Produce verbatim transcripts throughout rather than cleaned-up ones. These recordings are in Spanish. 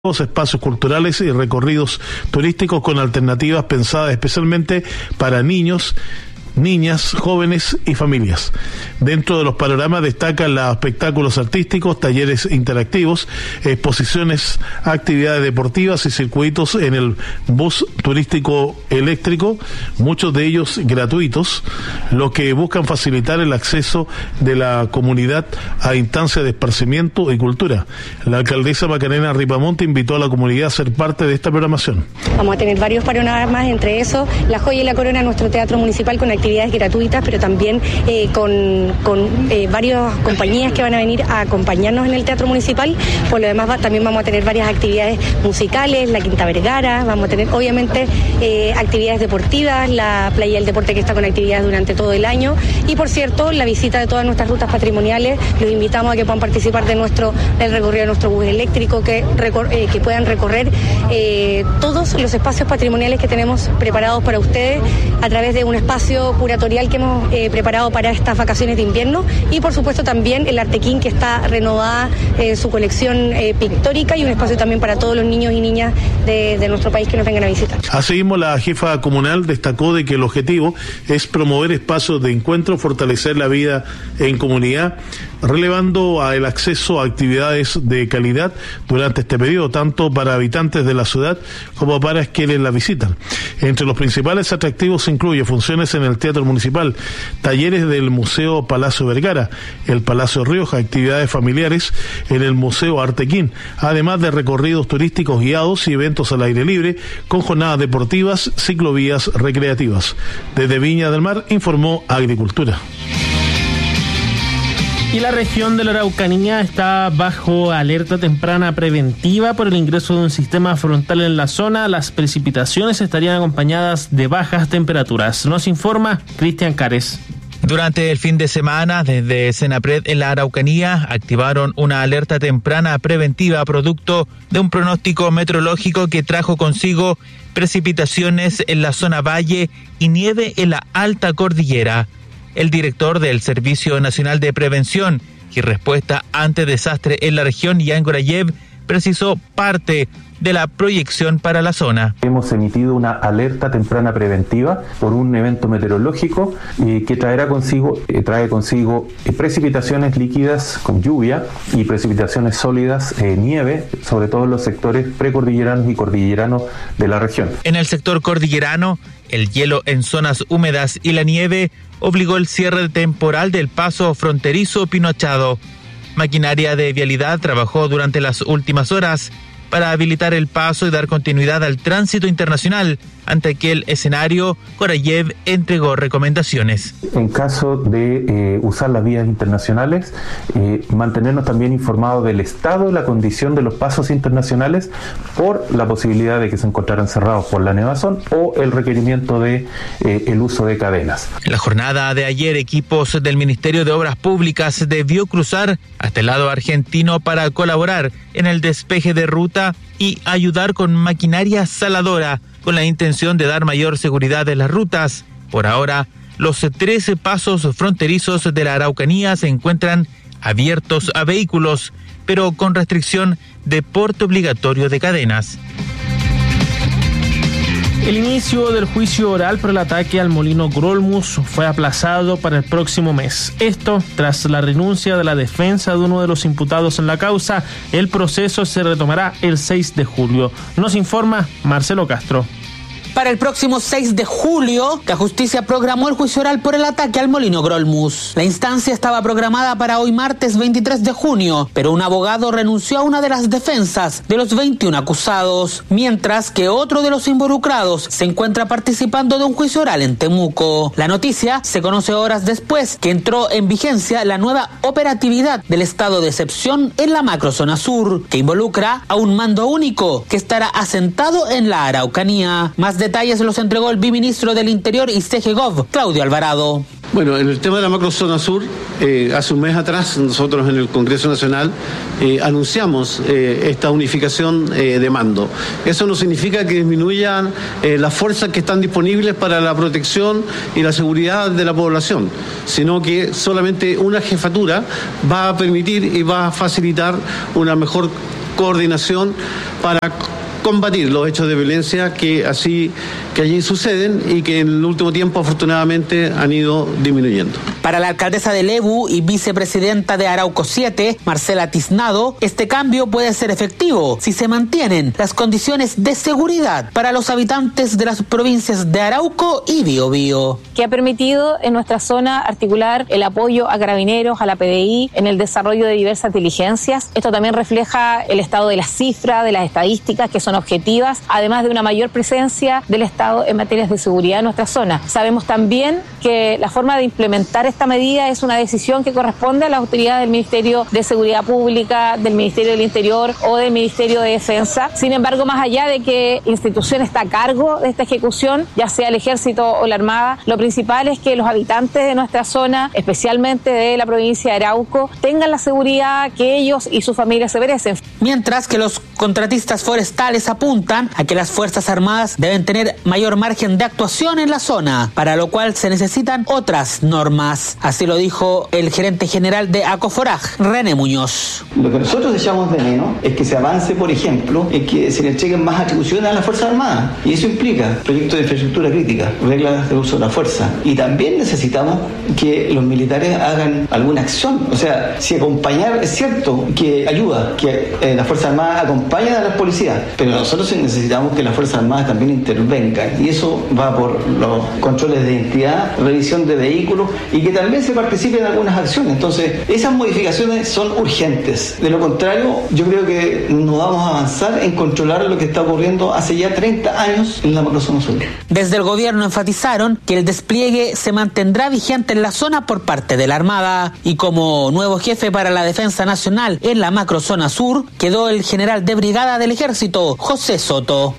espacios culturales y recorridos turísticos con alternativas pensadas especialmente para niños, niñas, jóvenes y familias. Dentro de los panoramas destacan los espectáculos artísticos, talleres interactivos, exposiciones, actividades deportivas y circuitos en el bus turístico eléctrico, muchos de ellos gratuitos, lo que buscan facilitar el acceso de la comunidad a instancias de esparcimiento y cultura. La alcaldesa Macarena Ripamonte invitó a la comunidad a ser parte de esta programación. Vamos a tener varios panoramas, entre esos La Joya y la Corona, nuestro teatro municipal, con actividades gratuitas, pero también eh, con, con eh, varias compañías que van a venir a acompañarnos en el teatro municipal. Por lo demás va, también vamos a tener varias actividades musicales, la Quinta Vergara, vamos a tener obviamente eh, actividades deportivas, la Playa del Deporte, que está con actividades durante todo el año, y por cierto la visita de todas nuestras rutas patrimoniales. Los invitamos a que puedan participar de nuestro del recorrido de nuestro bus eléctrico, que, recor, eh, que puedan recorrer eh, todos los espacios patrimoniales que tenemos preparados para ustedes a través de un espacio curatorio que hemos eh, preparado para estas vacaciones de invierno, y por supuesto también el Artequín, que está renovada eh, su colección eh, pictórica, y un espacio también para todos los niños y niñas de, de nuestro país que nos vengan a visitar. Asimismo, la jefa comunal destacó de que el objetivo es promover espacios de encuentro, fortalecer la vida en comunidad, relevando a el acceso a actividades de calidad durante este periodo, tanto para habitantes de la ciudad como para quienes la visitan. Entre los principales atractivos se incluye funciones en el Teatro Municipal, talleres del Museo Palacio Vergara, el Palacio Rioja, actividades familiares en el Museo Artequín, además de recorridos turísticos guiados y eventos al aire libre con jornadas deportivas, ciclovías recreativas. Desde Viña del Mar informó Agricultura. Y la región de la Araucanía está bajo alerta temprana preventiva por el ingreso de un sistema frontal en la zona. Las precipitaciones estarían acompañadas de bajas temperaturas. Nos informa Cristian Cares. Durante el fin de semana, desde Senapred en la Araucanía, activaron una alerta temprana preventiva producto de un pronóstico meteorológico que trajo consigo precipitaciones en la zona valle y nieve en la alta cordillera. El director del Servicio Nacional de Prevención y Respuesta ante Desastre en la región, Jan Gorayev, precisó parte de la proyección para la zona. Hemos emitido una alerta temprana preventiva por un evento meteorológico eh, que traerá consigo, eh, trae consigo eh, precipitaciones líquidas con lluvia y precipitaciones sólidas, eh, nieve, sobre todo en los sectores precordilleranos y cordilleranos de la región. En el sector cordillerano, el hielo en zonas húmedas y la nieve obligó el cierre temporal del paso fronterizo Pinochado. Maquinaria de vialidad trabajó durante las últimas horas para habilitar el paso y dar continuidad al tránsito internacional. Ante aquel escenario, Gorayev entregó recomendaciones. En caso de eh, usar las vías internacionales, eh, mantenernos también informados del estado y la condición de los pasos internacionales por la posibilidad de que se encontraran cerrados por la nevazón o el requerimiento de eh, el uso de cadenas. En la jornada de ayer, equipos del Ministerio de Obras Públicas debió cruzar hasta el lado argentino para colaborar en el despeje de ruta y ayudar con maquinaria saladora, con la intención de dar mayor seguridad en las rutas. Por ahora, los trece pasos fronterizos de la Araucanía se encuentran abiertos a vehículos, pero con restricción de porte obligatorio de cadenas. El inicio del juicio oral por el ataque al molino Grolmus fue aplazado para el próximo mes. Esto tras la renuncia de la defensa de uno de los imputados en la causa. El proceso se retomará el seis de julio. Nos informa Marcelo Castro. Para el próximo seis de julio, la justicia programó el juicio oral por el ataque al molino Grolmus. La instancia estaba programada para hoy martes veintitrés de junio, pero un abogado renunció a una de las defensas de los veintiún acusados, mientras que otro de los involucrados se encuentra participando de un juicio oral en Temuco. La noticia se conoce horas después que entró en vigencia la nueva operatividad del estado de excepción en la macrozona sur, que involucra a un mando único que estará asentado en la Araucanía. Más detalles los entregó el biministro del Interior y C G Gov, Claudio Alvarado. Bueno, en el tema de la macrozona sur, eh, hace un mes atrás nosotros en el Congreso Nacional eh, anunciamos eh, esta unificación eh, de mando. Eso no significa que disminuyan eh, las fuerzas que están disponibles para la protección y la seguridad de la población, sino que solamente una jefatura va a permitir y va a facilitar una mejor coordinación para combatir los hechos de violencia que así que allí suceden y que en el último tiempo afortunadamente han ido disminuyendo. Para la alcaldesa de Lebu y vicepresidenta de Arauco siete, Marcela Tiznado, este cambio puede ser efectivo si se mantienen las condiciones de seguridad para los habitantes de las provincias de Arauco y Biobío. Que ha permitido en nuestra zona articular el apoyo a carabineros, a la P D I, en el desarrollo de diversas diligencias. Esto también refleja el estado de las cifras, de las estadísticas que son objetivas, además de una mayor presencia del Estado en materias de seguridad en nuestra zona. Sabemos también que la forma de implementar esta medida es una decisión que corresponde a las autoridades del Ministerio de Seguridad Pública, del Ministerio del Interior o del Ministerio de Defensa. Sin embargo, más allá de que institución está a cargo de esta ejecución, ya sea el Ejército o la Armada, lo principal es que los habitantes de nuestra zona, especialmente de la provincia de Arauco, tengan la seguridad que ellos y sus familias se merecen. Mientras que los contratistas forestales apuntan a que las Fuerzas Armadas deben tener mayor margen de actuación en la zona, para lo cual se necesitan otras normas. Así lo dijo el gerente general de ACOFORAG, René Muñoz. Lo que nosotros echamos de menos es que se avance, por ejemplo, en que se le entreguen más atribuciones a las Fuerzas Armadas. Y eso implica proyectos de infraestructura crítica, reglas de uso de la fuerza. Y también necesitamos que los militares hagan alguna acción. O sea, si acompañar, es cierto que ayuda, que eh, las Fuerzas Armadas acompañan a las policías, pero nosotros también necesitamos que las Fuerzas Armadas también intervengan, y eso va por los controles de identidad, revisión de vehículos, y que también se participe en algunas acciones. Entonces, esas modificaciones son urgentes. De lo contrario, yo creo que no vamos a avanzar en controlar lo que está ocurriendo hace ya treinta años en la macrozona sur. Desde el gobierno enfatizaron que el despliegue se mantendrá vigente en la zona por parte de la Armada, y como nuevo jefe para la defensa nacional en la macrozona sur quedó el general de brigada del Ejército, José Soto.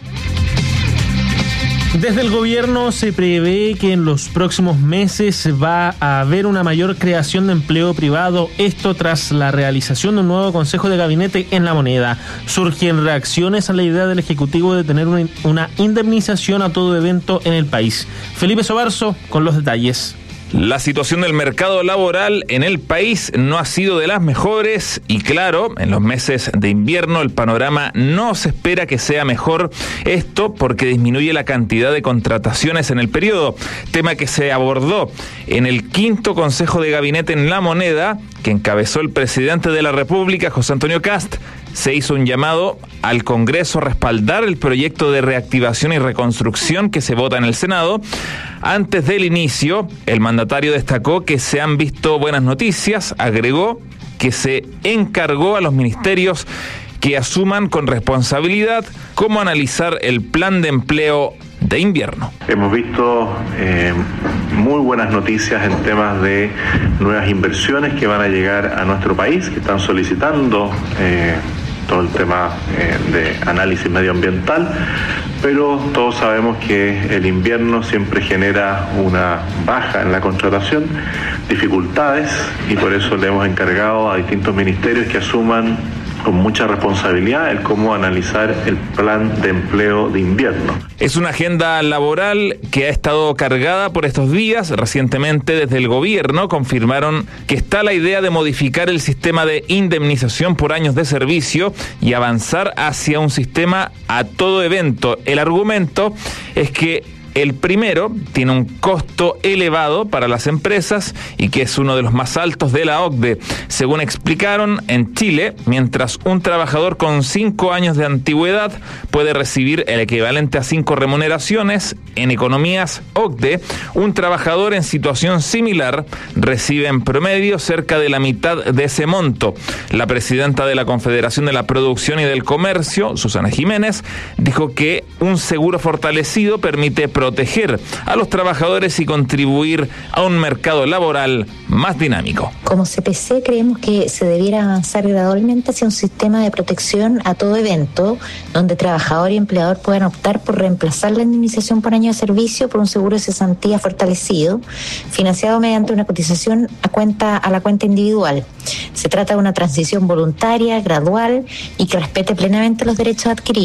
Desde el gobierno se prevé que en los próximos meses va a haber una mayor creación de empleo privado, esto tras la realización de un nuevo Consejo de Gabinete en La Moneda. Surgen reacciones a la idea del Ejecutivo de tener una, una indemnización a todo evento en el país. Felipe Sobarzo con los detalles. La situación del mercado laboral en el país no ha sido de las mejores y claro, en los meses de invierno el panorama no se espera que sea mejor, esto porque disminuye la cantidad de contrataciones en el periodo, tema que se abordó en el quinto Consejo de Gabinete en La Moneda, que encabezó el presidente de la República, José Antonio Kast. Se hizo un llamado al Congreso a respaldar el proyecto de reactivación y reconstrucción que se vota en el Senado. Antes del inicio, el mandatario destacó que se han visto buenas noticias, agregó que se encargó a los ministerios que asuman con responsabilidad cómo analizar el plan de empleo de invierno. Hemos visto eh, muy buenas noticias en temas de nuevas inversiones que van a llegar a nuestro país, que están solicitando eh, todo el tema eh, de análisis medioambiental, pero todos sabemos que el invierno siempre genera una baja en la contratación, dificultades, y por eso le hemos encargado a distintos ministerios que asuman con mucha responsabilidad el cómo analizar el plan de empleo de invierno. Es una agenda laboral que ha estado cargada por estos días. Recientemente desde el gobierno confirmaron que está la idea de modificar el sistema de indemnización por años de servicio y avanzar hacia un sistema a todo evento. El argumento es que el primero tiene un costo elevado para las empresas y que es uno de los más altos de la O C D E. Según explicaron, en Chile, mientras un trabajador con cinco años de antigüedad puede recibir el equivalente a cinco remuneraciones, en economías O C D E, un trabajador en situación similar recibe en promedio cerca de la mitad de ese monto. La presidenta de la Confederación de la Producción y del Comercio, Susana Jiménez, dijo que un seguro fortalecido permite proteger a los trabajadores y contribuir a un mercado laboral más dinámico. Como C P C creemos que se debiera avanzar gradualmente hacia un sistema de protección a todo evento, donde trabajador y empleador puedan optar por reemplazar la indemnización por año de servicio por un seguro de cesantía fortalecido, financiado mediante una cotización a cuenta a la cuenta individual. Se trata de una transición voluntaria, gradual y que respete plenamente los derechos adquiridos.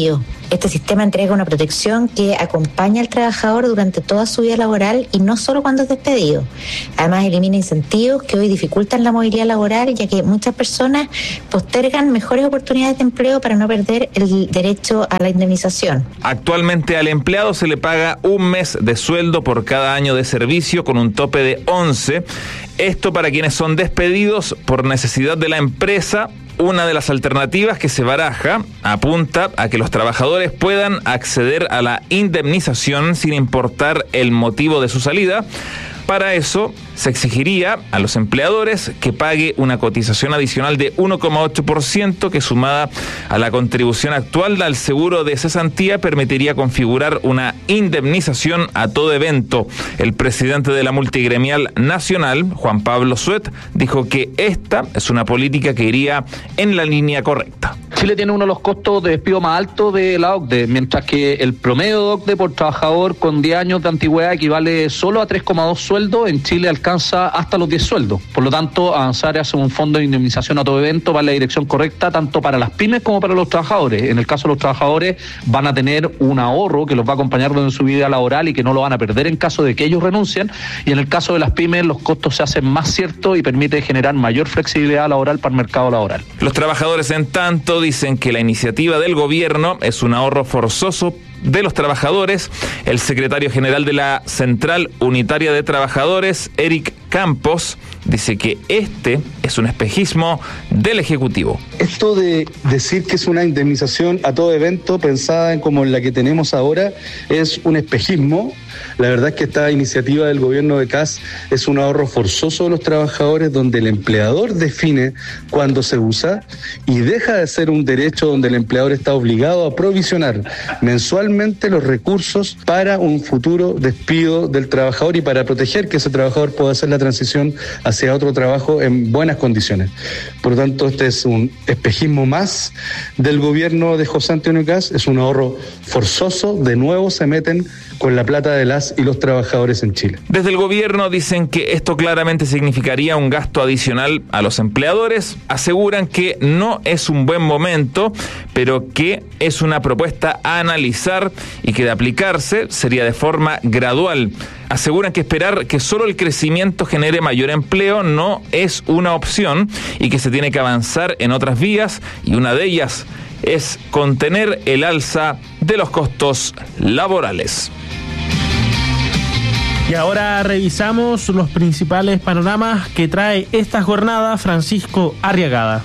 Este sistema entrega una protección que acompaña al trabajador durante toda su vida laboral y no solo cuando es despedido. Además, elimina incentivos que hoy dificultan la movilidad laboral, ya que muchas personas postergan mejores oportunidades de empleo para no perder el derecho a la indemnización. Actualmente al empleado se le paga un mes de sueldo por cada año de servicio con un tope de once. Esto para quienes son despedidos por necesidad de la empresa. Una de las alternativas que se baraja apunta a que los trabajadores puedan acceder a la indemnización sin importar el motivo de su salida. Para eso se exigiría a los empleadores que pague una cotización adicional de uno coma ocho por ciento que, sumada a la contribución actual al seguro de cesantía, permitiría configurar una indemnización a todo evento. El presidente de la multigremial nacional, Juan Pablo Suet, dijo que esta es una política que iría en la línea correcta. Chile tiene uno de los costos de despido más altos de la O C D E, mientras que el promedio de O C D E por trabajador con diez años de antigüedad equivale solo a tres coma dos sueldos. En Chile alcanza hasta los diez sueldos. Por lo tanto, avanzar hacia un fondo de indemnización a todo evento va en la dirección correcta, tanto para las pymes como para los trabajadores. En el caso de los trabajadores, van a tener un ahorro que los va a acompañar en su vida laboral y que no lo van a perder en caso de que ellos renuncien. Y en el caso de las pymes, los costos se hacen más ciertos y permite generar mayor flexibilidad laboral para el mercado laboral. Los trabajadores, en tanto, dicen que la iniciativa del gobierno es un ahorro forzoso de los trabajadores. El secretario general de la Central Unitaria de Trabajadores, Eric Campos, dice que este es un espejismo del Ejecutivo. Esto de decir que es una indemnización a todo evento pensada en como la que tenemos ahora es un espejismo. La verdad es que esta iniciativa del gobierno de Kast es un ahorro forzoso de los trabajadores, donde el empleador define cuándo se usa y deja de ser un derecho donde el empleador está obligado a provisionar mensualmente los recursos para un futuro despido del trabajador y para proteger que ese trabajador pueda hacer la transición hacia otro trabajo en buenas condiciones. Por lo tanto, este es un espejismo más del gobierno de José Antonio Kast, es un ahorro forzoso. De nuevo se meten con la plata de las y los trabajadores en Chile. Desde el gobierno dicen que esto claramente significaría un gasto adicional a los empleadores. Aseguran que no es un buen momento, pero que es una propuesta a analizar y que de aplicarse sería de forma gradual. Aseguran que esperar que solo el crecimiento genere mayor empleo no es una opción y que se tiene que avanzar en otras vías, y una de ellas es contener el alza de los costos laborales. Y ahora revisamos los principales panoramas que trae esta jornada Francisco Arriagada.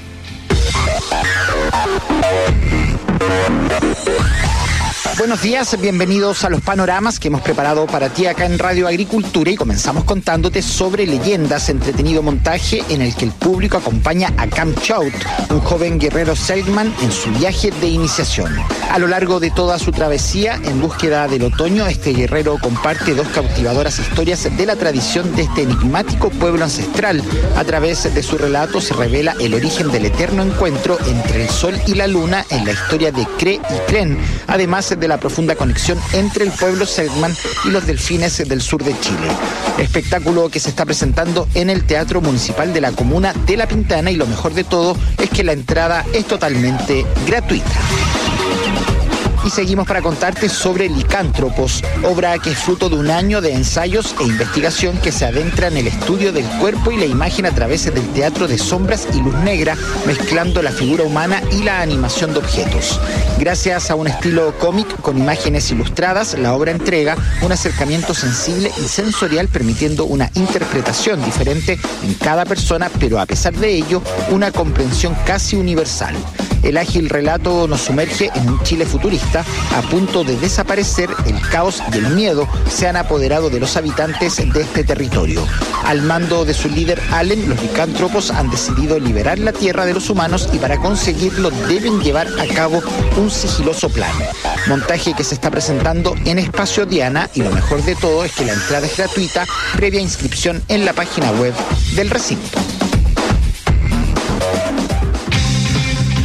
Buenos días, bienvenidos a los panoramas que hemos preparado para ti acá en Radio Agricultura, y comenzamos contándote sobre Leyendas, entretenido montaje en el que el público acompaña a Cam Chout, un joven guerrero Selkman, en su viaje de iniciación. A lo largo de toda su travesía en búsqueda del otoño, este guerrero comparte dos cautivadoras historias de la tradición de este enigmático pueblo ancestral. A través de su relato se revela el origen del eterno encuentro entre el sol y la luna en la historia de Cre y Cren, además de la profunda conexión entre el pueblo Selkman y los delfines del sur de Chile. Espectáculo que se está presentando en el Teatro Municipal de la Comuna de La Pintana, y lo mejor de todo es que la entrada es totalmente gratuita. Y seguimos para contarte sobre Licántropos, obra que es fruto de un año de ensayos e investigación que se adentra en el estudio del cuerpo y la imagen a través del teatro de sombras y luz negra, mezclando la figura humana y la animación de objetos. Gracias a un estilo cómic con imágenes ilustradas, la obra entrega un acercamiento sensible y sensorial, permitiendo una interpretación diferente en cada persona, pero a pesar de ello, una comprensión casi universal. El ágil relato nos sumerge en un Chile futurista a punto de desaparecer. El caos y el miedo se han apoderado de los habitantes de este territorio. Al mando de su líder Allen, los licántropos han decidido liberar la tierra de los humanos, y para conseguirlo deben llevar a cabo un sigiloso plan. Montaje que se está presentando en Espacio Diana, y lo mejor de todo es que la entrada es gratuita, previa inscripción en la página web del recinto.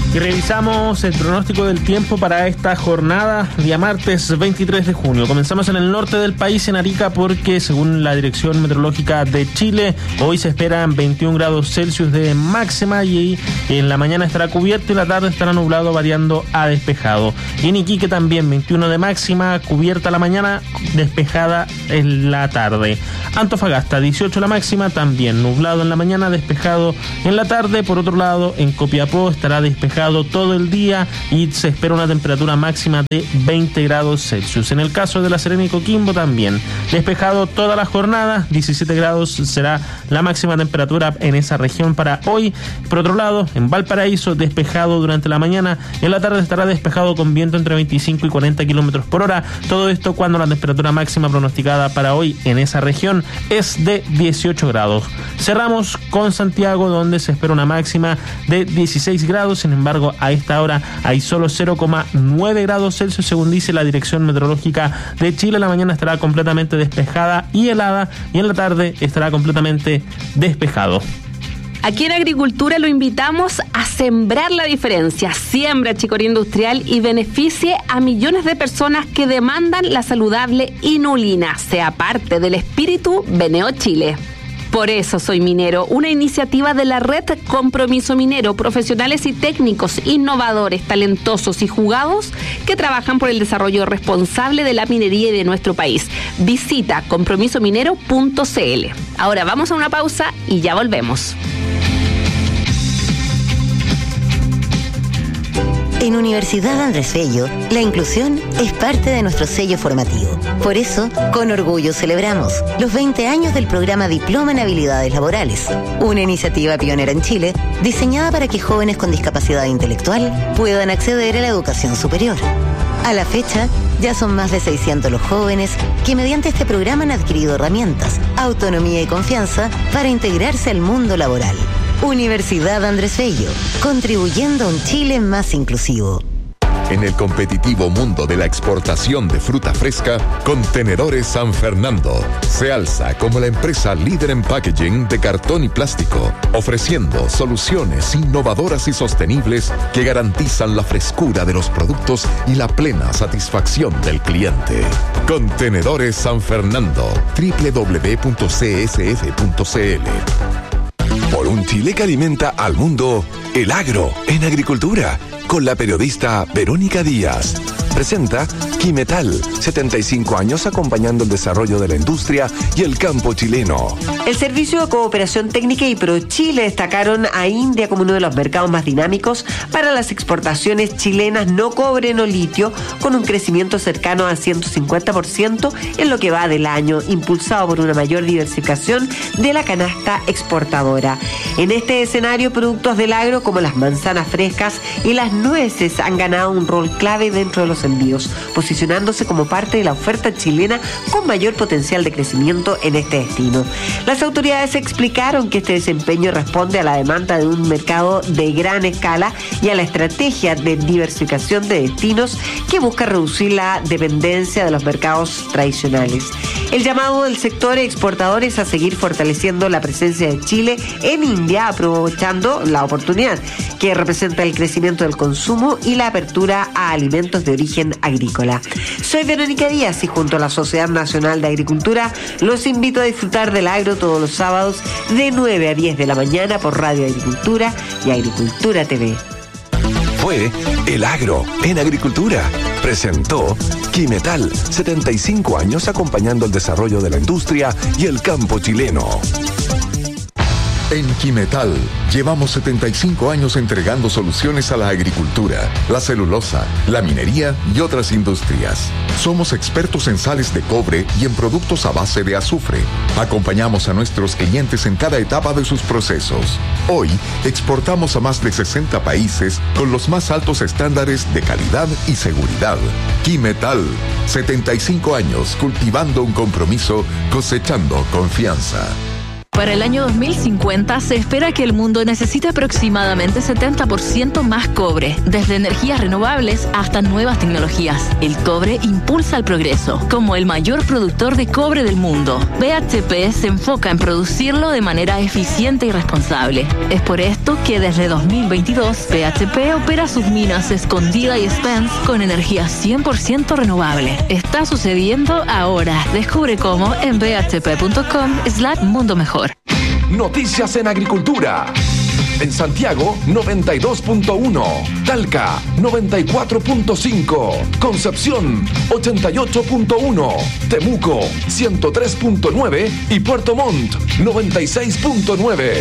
Y revisamos el pronóstico del tiempo para esta jornada, día martes veintitrés de junio. Comenzamos en el norte del país, en Arica, porque según la Dirección Meteorológica de Chile, hoy se esperan veintiún grados Celsius de máxima y en la mañana estará cubierto y la tarde estará nublado variando a despejado. Y en Iquique también veintiuno de máxima, cubierta la mañana, despejada en la tarde. Antofagasta dieciocho la máxima, también nublado en la mañana, despejado en la tarde. Por otro lado, en Copiapó estará despejado todo el día y se espera una temperatura máxima de veinte grados Celsius. En el caso de La Serena y Coquimbo también despejado toda la jornada, diecisiete grados será la máxima temperatura en esa región para hoy. Por otro lado, en Valparaíso despejado durante la mañana, en la tarde estará despejado con viento entre veinticinco y cuarenta kilómetros por hora. Todo esto cuando la temperatura máxima pronosticada para hoy en esa región es de dieciocho grados. Cerramos con Santiago, donde se espera una máxima de dieciséis grados. Sin embargo, a esta hora hay solo cero coma nueve grados Celsius, según dice la Dirección Meteorológica de Chile. La mañana estará completamente despejada y helada, y en la tarde estará completamente despejado. Aquí en Agricultura lo invitamos a sembrar la diferencia. Siembra chicoría industrial y beneficie a millones de personas que demandan la saludable inulina. Sea parte del espíritu Beneo Chile. Por eso soy minero, una iniciativa de la red Compromiso Minero, profesionales y técnicos innovadores, talentosos y jugados que trabajan por el desarrollo responsable de la minería y de nuestro país. Visita compromiso minero punto c l. Ahora vamos a una pausa y ya volvemos. En Universidad Andrés Bello, la inclusión es parte de nuestro sello formativo. Por eso, con orgullo celebramos los veinte años del programa Diploma en Habilidades Laborales, una iniciativa pionera en Chile diseñada para que jóvenes con discapacidad intelectual puedan acceder a la educación superior. A la fecha, ya son más de seiscientos los jóvenes que mediante este programa han adquirido herramientas, autonomía y confianza para integrarse al mundo laboral. Universidad Andrés Bello, contribuyendo a un Chile más inclusivo. En el competitivo mundo de la exportación de fruta fresca, Contenedores San Fernando se alza como la empresa líder en packaging de cartón y plástico, ofreciendo soluciones innovadoras y sostenibles que garantizan la frescura de los productos y la plena satisfacción del cliente. Contenedores San Fernando, doble u doble u doble u punto c s f punto c l. Por un Chile que alimenta al mundo, el agro en agricultura, con la periodista Verónica Díaz. Presenta Quimetal, setenta y cinco años acompañando el desarrollo de la industria y el campo chileno. El Servicio de Cooperación Técnica y ProChile destacaron a India como uno de los mercados más dinámicos para las exportaciones chilenas no cobre no litio, con un crecimiento cercano al ciento cincuenta por ciento en lo que va del año, impulsado por una mayor diversificación de la canasta exportadora. En este escenario, productos del agro como las manzanas frescas y las nueces han ganado un rol clave dentro de los envíos, posicionándose como parte de la oferta chilena con mayor potencial de crecimiento en este destino. Las autoridades explicaron que este desempeño responde a la demanda de un mercado de gran escala y a la estrategia de diversificación de destinos que busca reducir la dependencia de los mercados tradicionales. El llamado del sector exportador es a seguir fortaleciendo la presencia de Chile en India, aprovechando la oportunidad que representa el crecimiento del consumo y la apertura a alimentos de origen agrícola. Soy Verónica Díaz y junto a la Sociedad Nacional de Agricultura los invito a disfrutar del agro todos los sábados de nueve a diez de la mañana por Radio Agricultura y Agricultura T V. Fue El Agro en Agricultura. Presentó Quimetal, setenta y cinco años acompañando el desarrollo de la industria y el campo chileno. En Quimetal llevamos setenta y cinco años entregando soluciones a la agricultura, la celulosa, la minería y otras industrias. Somos expertos en sales de cobre y en productos a base de azufre. Acompañamos a nuestros clientes en cada etapa de sus procesos. Hoy exportamos a más de sesenta países con los más altos estándares de calidad y seguridad. Quimetal, setenta y cinco años cultivando un compromiso, cosechando confianza. Para el año dos mil cincuenta se espera que el mundo necesite aproximadamente setenta por ciento más cobre, desde energías renovables hasta nuevas tecnologías. El cobre impulsa el progreso. Como el mayor productor de cobre del mundo, B H P se enfoca en producirlo de manera eficiente y responsable. Es por esto que desde dos mil veintidós B H P opera sus minas Escondida y Spence con energía cien por ciento renovable. Está sucediendo ahora. Descubre cómo en b h p punto com slash mundo mejor. Noticias en agricultura. En Santiago, noventa y dos punto uno. Talca, noventa y cuatro punto cinco. Concepción, ochenta y ocho punto uno. Temuco, ciento tres punto nueve. Y Puerto Montt, noventa y seis punto nueve.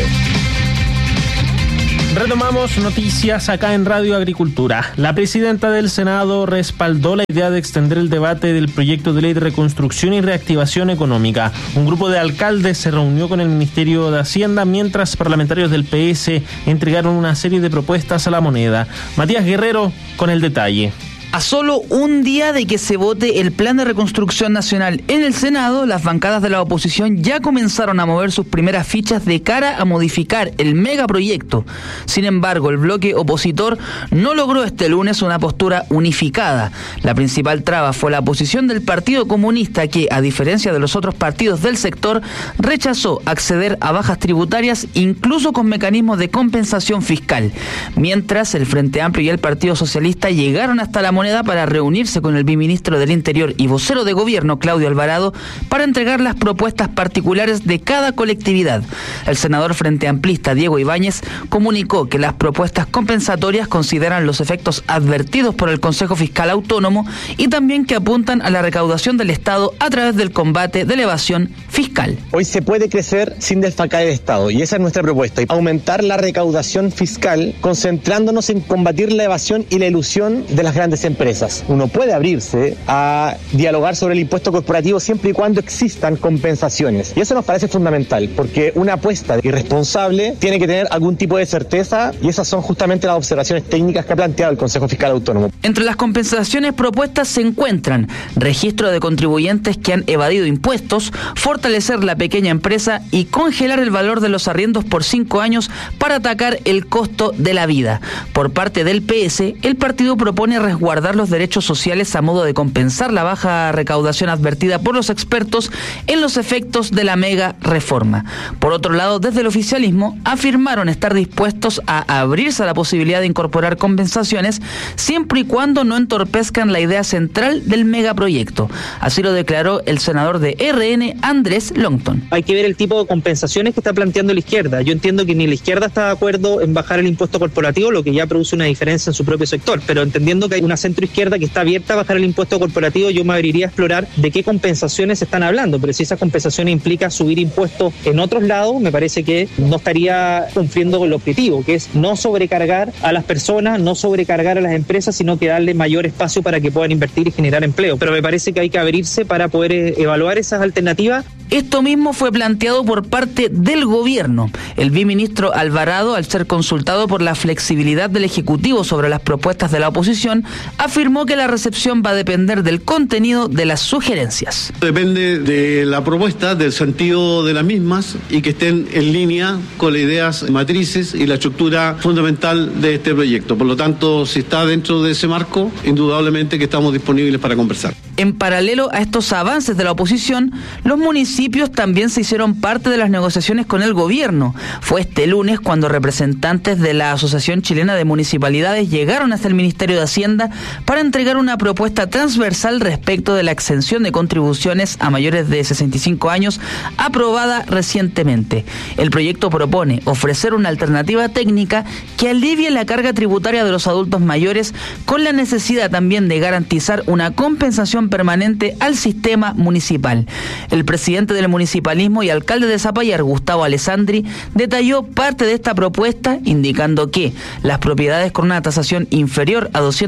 Retomamos noticias acá en Radio Agricultura. La presidenta del Senado respaldó la idea de extender el debate del proyecto de ley de reconstrucción y reactivación económica. Un grupo de alcaldes se reunió con el Ministerio de Hacienda mientras parlamentarios del P S entregaron una serie de propuestas a la moneda. Matías Guerrero con el detalle. A solo un día de que se vote el Plan de Reconstrucción Nacional en el Senado, las bancadas de la oposición ya comenzaron a mover sus primeras fichas de cara a modificar el megaproyecto. Sin embargo, el bloque opositor no logró este lunes una postura unificada. La principal traba fue la posición del Partido Comunista que, a diferencia de los otros partidos del sector, rechazó acceder a bajas tributarias incluso con mecanismos de compensación fiscal. Mientras, el Frente Amplio y el Partido Socialista llegaron hasta la moneda para reunirse con el viceministro del Interior y vocero de gobierno, Claudio Alvarado, para entregar las propuestas particulares de cada colectividad. El senador frente amplista Diego Ibáñez comunicó que las propuestas compensatorias consideran los efectos advertidos por el Consejo Fiscal Autónomo y también que apuntan a la recaudación del Estado a través del combate de la evasión fiscal. Hoy se puede crecer sin desfalcar el Estado y esa es nuestra propuesta, aumentar la recaudación fiscal concentrándonos en combatir la evasión y la ilusión de las grandes empresas. Uno puede abrirse a dialogar sobre el impuesto corporativo siempre y cuando existan compensaciones. Y eso nos parece fundamental, porque una apuesta irresponsable tiene que tener algún tipo de certeza y esas son justamente las observaciones técnicas que ha planteado el Consejo Fiscal Autónomo. Entre las compensaciones propuestas se encuentran registro de contribuyentes que han evadido impuestos, fortalecer la pequeña empresa y congelar el valor de los arriendos por cinco años para atacar el costo de la vida. Por parte del P S, el partido propone resguardar los derechos sociales a modo de compensar la baja recaudación advertida por los expertos en los efectos de la mega reforma. Por otro lado, desde el oficialismo afirmaron estar dispuestos a abrirse a la posibilidad de incorporar compensaciones siempre y cuando no entorpezcan la idea central del megaproyecto. Así lo declaró el senador de R N, Andrés Longton. Hay que ver el tipo de compensaciones que está planteando la izquierda. Yo entiendo que ni la izquierda está de acuerdo en bajar el impuesto corporativo, lo que ya produce una diferencia en su propio sector, pero entendiendo que hay una centroizquierda que está abierta a bajar el impuesto corporativo, yo me abriría a explorar de qué compensaciones están hablando, pero si esa compensación implica subir impuestos en otros lados, me parece que no estaría cumpliendo con el objetivo, que es no sobrecargar a las personas, no sobrecargar a las empresas, sino que darle mayor espacio para que puedan invertir y generar empleo. Pero me parece que hay que abrirse para poder eh, evaluar esas alternativas. Esto mismo fue planteado por parte del gobierno. El viceministro Alvarado, al ser consultado por la flexibilidad del Ejecutivo sobre las propuestas de la oposición, afirmó que la recepción va a depender del contenido de las sugerencias. Depende de la propuesta, del sentido de las mismas y que estén en línea con las ideas matrices y la estructura fundamental de este proyecto. Por lo tanto, si está dentro de ese marco, indudablemente que estamos disponibles para conversar. En paralelo a estos avances de la oposición, los municipios también se hicieron parte de las negociaciones con el gobierno. Fue este lunes cuando representantes de la Asociación Chilena de Municipalidades llegaron hasta el Ministerio de Hacienda para entregar una propuesta transversal respecto de la exención de contribuciones a mayores de sesenta y cinco años aprobada recientemente. El proyecto propone ofrecer una alternativa técnica que alivie la carga tributaria de los adultos mayores con la necesidad también de garantizar una compensación permanente al sistema municipal. El presidente del municipalismo y alcalde de Zapallar, Gustavo Alessandri, detalló parte de esta propuesta indicando que las propiedades con una tasación inferior a doscientos cincuenta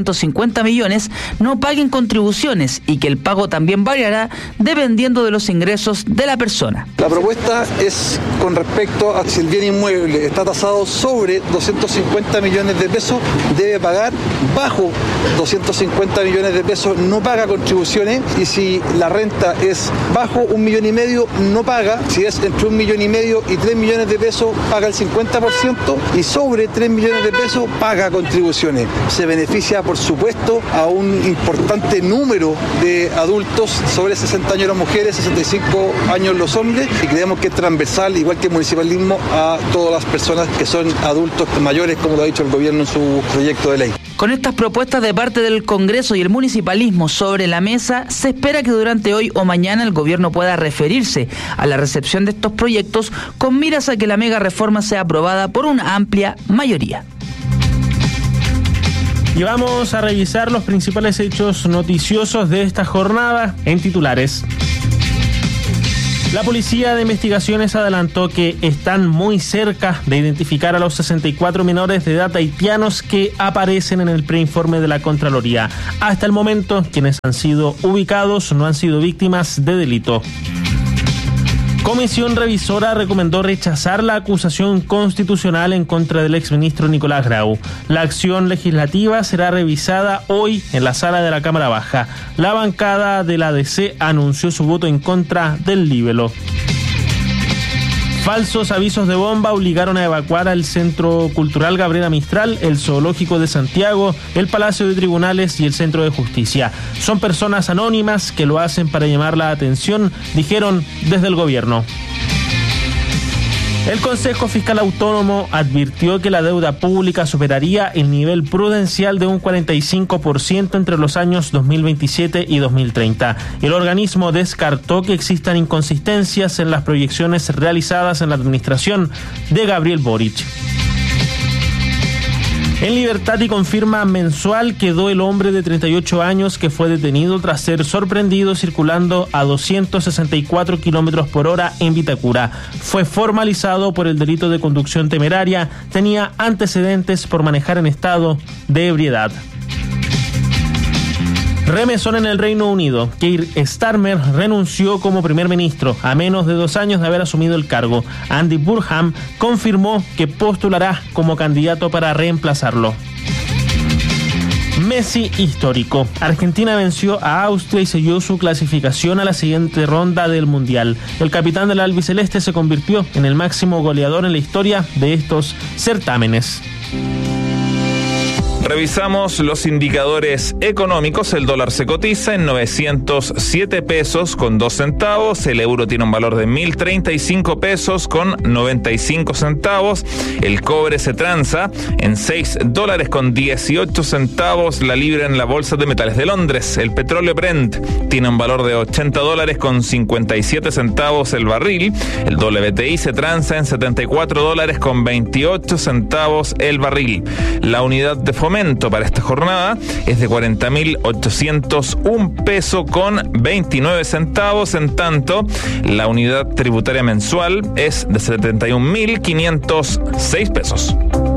cincuenta millones no paguen contribuciones y que el pago también variará dependiendo de los ingresos de la persona. La propuesta es con respecto a si el bien inmueble está tasado sobre doscientos cincuenta millones de pesos, debe pagar, bajo doscientos cincuenta millones de pesos no paga contribuciones, y si la renta es bajo un millón y medio no paga, si es entre un millón y medio y tres millones de pesos paga el cincuenta por ciento, y sobre tres millones de pesos paga contribuciones. Se beneficia por supuesto a un importante número de adultos sobre sesenta años las mujeres, sesenta y cinco años los hombres, y creemos que es transversal, igual que el municipalismo, a todas las personas que son adultos mayores, como lo ha dicho el gobierno en su proyecto de ley. Con estas propuestas de parte del Congreso y el municipalismo sobre la mesa, se espera que durante hoy o mañana el gobierno pueda referirse a la recepción de estos proyectos con miras a que la mega reforma sea aprobada por una amplia mayoría. Y vamos a revisar los principales hechos noticiosos de esta jornada en titulares. La Policía de Investigaciones adelantó que están muy cerca de identificar a los sesenta y cuatro menores de edad haitianos que aparecen en el preinforme de la Contraloría. Hasta el momento, quienes han sido ubicados no han sido víctimas de delito. Comisión revisora recomendó rechazar la acusación constitucional en contra del exministro Nicolás Grau. La acción legislativa será revisada hoy en la sala de la Cámara Baja. La bancada de la A D C anunció su voto en contra del libelo. Falsos avisos de bomba obligaron a evacuar al Centro Cultural Gabriela Mistral, el Zoológico de Santiago, el Palacio de Tribunales y el Centro de Justicia. Son personas anónimas que lo hacen para llamar la atención, dijeron desde el gobierno. El Consejo Fiscal Autónomo advirtió que la deuda pública superaría el nivel prudencial de un cuarenta y cinco por ciento entre los años dos mil veintisiete y dos mil treinta. El organismo descartó que existan inconsistencias en las proyecciones realizadas en la administración de Gabriel Boric. En libertad y con firma mensual quedó el hombre de treinta y ocho años que fue detenido tras ser sorprendido circulando a doscientos sesenta y cuatro kilómetros por hora en Vitacura. Fue formalizado por el delito de conducción temeraria, tenía antecedentes por manejar en estado de ebriedad. Remesón en el Reino Unido. Keir Starmer renunció como primer ministro a menos de dos años de haber asumido el cargo. Andy Burnham confirmó que postulará como candidato para reemplazarlo. Messi histórico. Argentina venció a Austria y selló su clasificación a la siguiente ronda del Mundial. El capitán del albiceleste se convirtió en el máximo goleador en la historia de estos certámenes. Revisamos los indicadores económicos. El dólar se cotiza en novecientos siete pesos con dos centavos. El euro tiene un valor de mil treinta y cinco pesos con noventa y cinco centavos. El cobre se transa en seis dólares con dieciocho centavos la libra en la bolsa de metales de Londres. El petróleo Brent tiene un valor de ochenta dólares con cincuenta y siete centavos el barril. El W T I se transa en setenta y cuatro dólares con veintiocho centavos el barril. La unidad de fomento para esta jornada es de cuarenta mil ochocientos un peso con veintinueve centavos, en tanto la unidad tributaria mensual es de setenta y un mil quinientos seis pesos.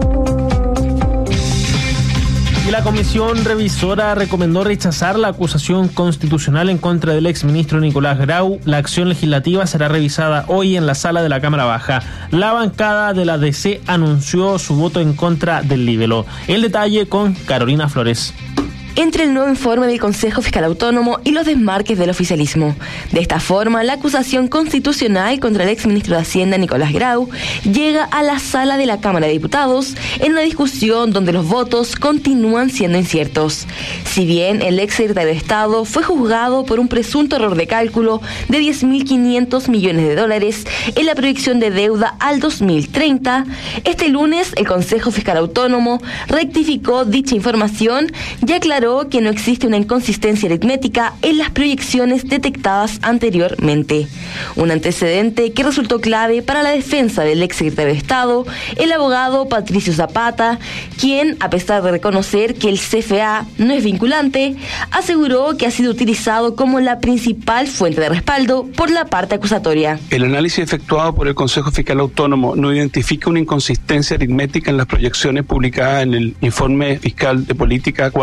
Y la comisión revisora recomendó rechazar la acusación constitucional en contra del exministro Nicolás Grau. La acción legislativa será revisada hoy en la sala de la Cámara Baja. La bancada de la D C anunció su voto en contra del libelo. El detalle con Carolina Flores. Entre el nuevo informe del Consejo Fiscal Autónomo y los desmarques del oficialismo. De esta forma, la acusación constitucional contra el exministro de Hacienda, Nicolás Grau, llega a la sala de la Cámara de Diputados en una discusión donde los votos continúan siendo inciertos. Si bien el exsecretario de Estado fue juzgado por un presunto error de cálculo de diez mil quinientos millones de dólares en la proyección de deuda al dos mil treinta, este lunes el Consejo Fiscal Autónomo rectificó dicha información y aclaró que no existe una inconsistencia aritmética en las proyecciones detectadas anteriormente. Un antecedente que resultó clave para la defensa del exsecretario de Estado, el abogado Patricio Zapata, quien, a pesar de reconocer que el C F A no es vinculante, aseguró que ha sido utilizado como la principal fuente de respaldo por la parte acusatoria. El análisis efectuado por el Consejo Fiscal Autónomo no identifica una inconsistencia aritmética en las proyecciones publicadas en el Informe Fiscal de Política cuatro T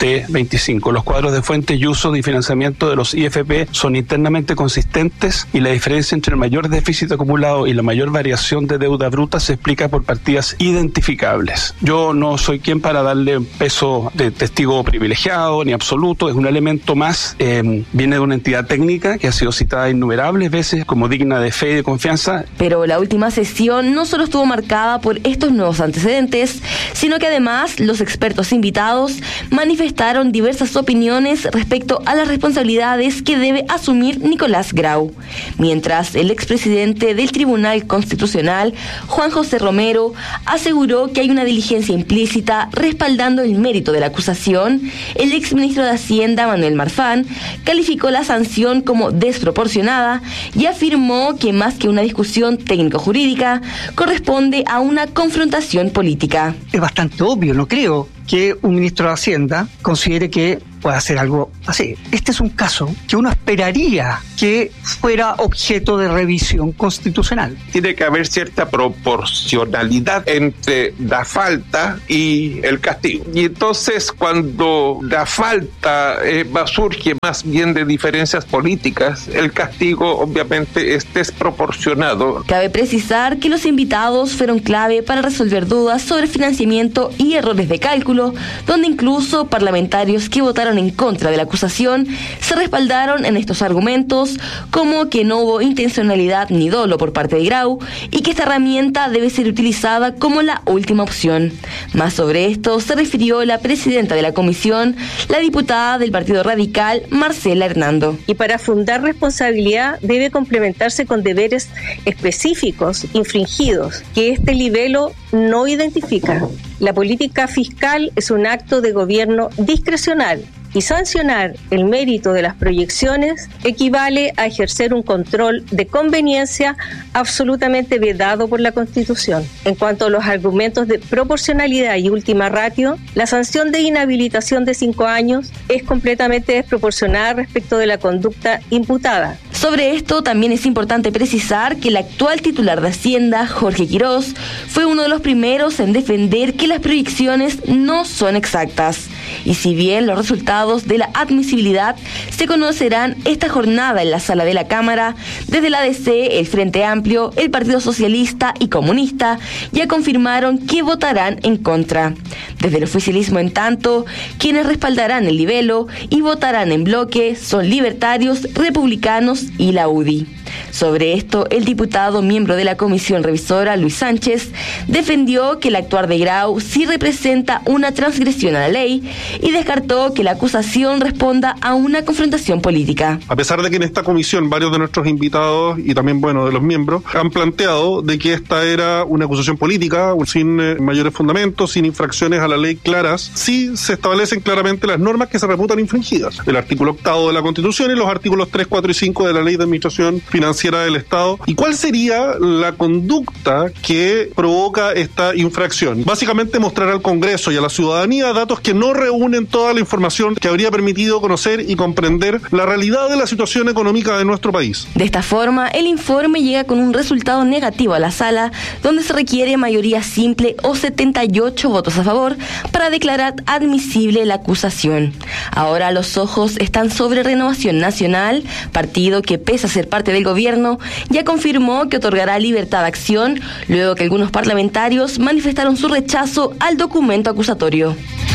P veinticinco. Los cuadros de fuentes y uso y financiamiento de los I F P son internamente consistentes y la diferencia entre el mayor déficit acumulado y la mayor variación de deuda bruta se explica por partidas identificables. Yo no soy quien para darle peso de testigo privilegiado ni absoluto, es un elemento más, eh, viene de una entidad técnica que ha sido citada innumerables veces como digna de fe y de confianza. Pero la última sesión no solo estuvo marcada por estos nuevos antecedentes, sino que además los expertos invitados manifestaron diversas opiniones respecto a las responsabilidades que debe asumir Nicolás Grau, mientras el expresidente del Tribunal Constitucional, Juan José Romero, aseguró que hay una diligencia implícita respaldando el mérito de la acusación. El exministro de Hacienda, Manuel Marfán, calificó la sanción como desproporcionada y afirmó que más que una discusión técnico-jurídica, corresponde a una confrontación política. Es bastante obvio, no creo que un ministro de Hacienda considere que puede hacer algo así. Este es un caso que uno esperaría que fuera objeto de revisión constitucional. Tiene que haber cierta proporcionalidad entre la falta y el castigo. Y entonces cuando la falta eh, surge más bien de diferencias políticas, el castigo obviamente es desproporcionado. Cabe precisar que los invitados fueron clave para resolver dudas sobre financiamiento y errores de cálculo, donde incluso parlamentarios que votaron en contra de la acusación se respaldaron en estos argumentos, como que no hubo intencionalidad ni dolo por parte de Grau y que esta herramienta debe ser utilizada como la última opción. Más sobre esto se refirió la presidenta de la comisión, la diputada del Partido Radical, Marcela Hernando. Y para fundar responsabilidad debe complementarse con deberes específicos infringidos que este libelo no identifica. La política fiscal es un acto de gobierno discrecional y sancionar el mérito de las proyecciones equivale a ejercer un control de conveniencia absolutamente vedado por la Constitución. En cuanto a los argumentos de proporcionalidad y última ratio, la sanción de inhabilitación de cinco años es completamente desproporcionada respecto de la conducta imputada. Sobre esto también es importante precisar que el actual titular de Hacienda, Jorge Quirós, fue uno de los primeros en defender que las proyecciones no son exactas. Y si bien los resultados de la admisibilidad se conocerán esta jornada en la sala de la Cámara, desde la A D C, el Frente Amplio, el Partido Socialista y Comunista ya confirmaron que votarán en contra. Desde el oficialismo, en tanto, quienes respaldarán el libelo y votarán en bloque son libertarios, republicanos y la U D I. Sobre esto, el diputado miembro de la comisión revisora, Luis Sánchez, defendió que el actuar de Grau sí representa una transgresión a la ley y descartó que la acusación responda a una confrontación política. A pesar de que en esta comisión varios de nuestros invitados y también, bueno, de los miembros han planteado de que esta era una acusación política sin eh, mayores fundamentos, sin infracciones a la ley claras, sí se establecen claramente las normas que se reputan infringidas. El artículo octavo de la Constitución y los artículos tres, cuatro y cinco de la Ley de Administración Financiera del Estado. ¿Y cuál sería la conducta que provoca esta infracción? Básicamente mostrar al Congreso y a la ciudadanía datos que no reúnen toda la información que habría permitido conocer y comprender la realidad de la situación económica de nuestro país. De esta forma, el informe llega con un resultado negativo a la sala, donde se requiere mayoría simple o setenta y ocho votos a favor para declarar admisible la acusación. Ahora los ojos están sobre Renovación Nacional, partido que pese a ser parte del gobierno, ya confirmó que otorgará libertad de acción, luego que algunos parlamentarios manifestaron su rechazo al documento acusatorio.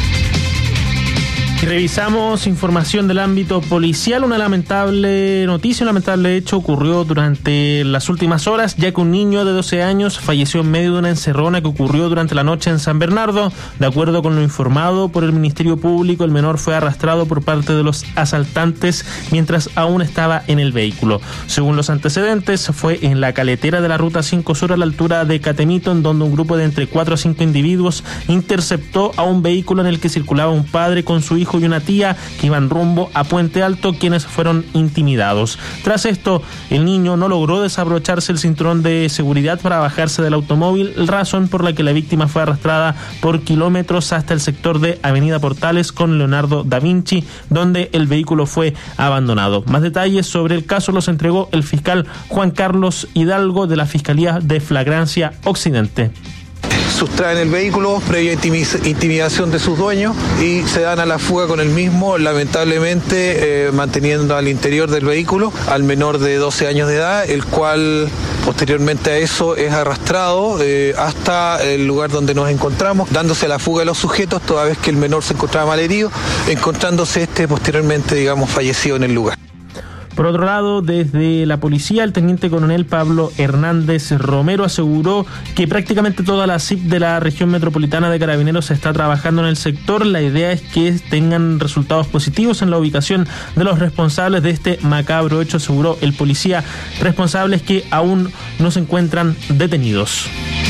Y revisamos información del ámbito policial. Una lamentable noticia, un lamentable hecho ocurrió durante las últimas horas, ya que un niño de doce años falleció en medio de una encerrona que ocurrió durante la noche en San Bernardo. De acuerdo con lo informado por el Ministerio Público, el menor fue arrastrado por parte de los asaltantes mientras aún estaba en el vehículo. Según los antecedentes, fue en la caletera de la Ruta cinco Sur a la altura de Catemito, en donde un grupo de entre cuatro a cinco individuos interceptó a un vehículo en el que circulaba un padre con su hijo y una tía que iban rumbo a Puente Alto, quienes fueron intimidados. Tras esto, el niño no logró desabrocharse el cinturón de seguridad para bajarse del automóvil, razón por la que la víctima fue arrastrada por kilómetros hasta el sector de Avenida Portales con Leonardo da Vinci, donde el vehículo fue abandonado. Más detalles sobre el caso los entregó el fiscal Juan Carlos Hidalgo de la Fiscalía de Flagrancia Occidente. sustraen el vehículo previa intimidación de sus dueños y se dan a la fuga con el mismo, lamentablemente eh, manteniendo al interior del vehículo al menor de doce años de edad, el cual posteriormente a eso es arrastrado eh, hasta el lugar donde nos encontramos, dándose a la fuga de los sujetos, toda vez que el menor se encontraba mal herido, encontrándose este posteriormente, digamos, fallecido en el lugar. Por otro lado, desde la policía, el teniente coronel Pablo Hernández Romero aseguró que prácticamente toda la C I P de la región metropolitana de Carabineros está trabajando en el sector. La idea es que tengan resultados positivos en la ubicación de los responsables de este macabro hecho, aseguró el policía. Responsables que aún no se encuentran detenidos.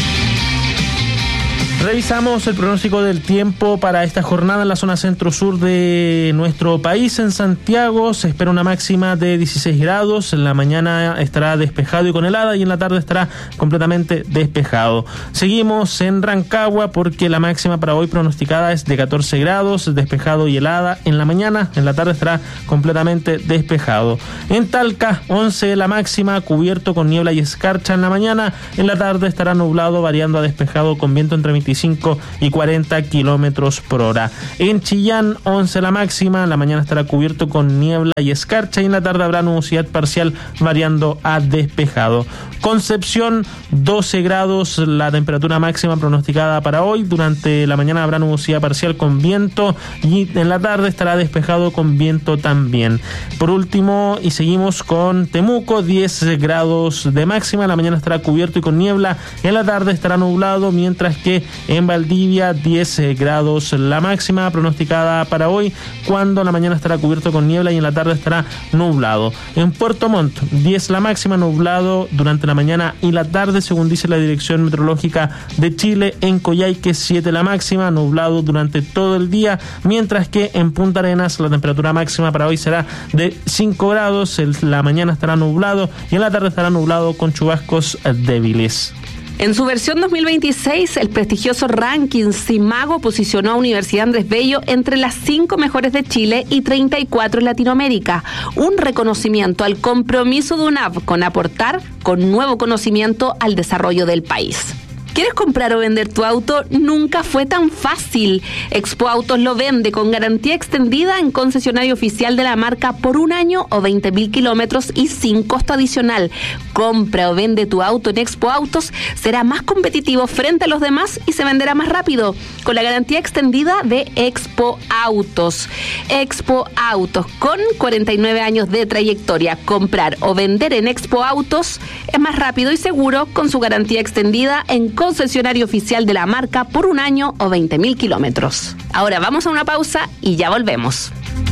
Revisamos el pronóstico del tiempo para esta jornada en la zona centro-sur de nuestro país. En Santiago se espera una máxima de dieciséis grados. En la mañana estará despejado y con helada y en la tarde estará completamente despejado. Seguimos en Rancagua porque la máxima para hoy pronosticada es de catorce grados, despejado y helada en la mañana. En la tarde estará completamente despejado. En Talca, once la máxima, cubierto con niebla y escarcha en la mañana. En la tarde estará nublado, variando a despejado con viento entre veinticinco y cuarenta kilómetros por hora. En Chillán, once la máxima, en la mañana estará cubierto con niebla y escarcha y en la tarde habrá nubosidad parcial variando a despejado. Concepción, doce grados, la temperatura máxima pronosticada para hoy. Durante la mañana habrá nubosidad parcial con viento y en la tarde estará despejado con viento también. Por último, y seguimos con Temuco, diez grados de máxima, en la mañana estará cubierto y con niebla, en la tarde estará nublado, mientras que en Valdivia, diez grados la máxima pronosticada para hoy, cuando la mañana estará cubierto con niebla y en la tarde estará nublado. En Puerto Montt, diez la máxima, nublado durante la mañana y la tarde, según dice la Dirección Meteorológica de Chile. En Coyhaique, siete la máxima, nublado durante todo el día, mientras que en Punta Arenas la temperatura máxima para hoy será de cinco grados, en la mañana estará nublado y en la tarde estará nublado con chubascos débiles. En su versión dos mil veintiséis, el prestigioso ranking Simago posicionó a Universidad Andrés Bello entre las cinco mejores de Chile y treinta y cuatro en Latinoamérica. Un reconocimiento al compromiso de UNAV con aportar con nuevo conocimiento al desarrollo del país. ¿Quieres comprar o vender tu auto? Nunca fue tan fácil. Expo Autos lo vende con garantía extendida en concesionario oficial de la marca por un año o veinte mil kilómetros y sin costo adicional. Compra o vende tu auto en Expo Autos, será más competitivo frente a los demás y se venderá más rápido con la garantía extendida de Expo Autos. Expo Autos, con cuarenta y nueve años de trayectoria. Comprar o vender en Expo Autos es más rápido y seguro con su garantía extendida en concesionario oficial de la marca por un año o veinte mil kilómetros. Ahora vamos a una pausa y ya volvemos.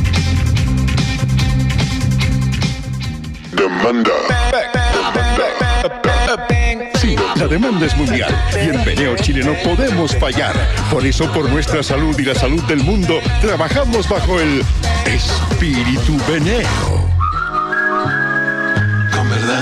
Demanda. Sí, la demanda es mundial y en Veneo Chile no podemos fallar. Por eso, por nuestra salud y la salud del mundo, trabajamos bajo el espíritu Veneo.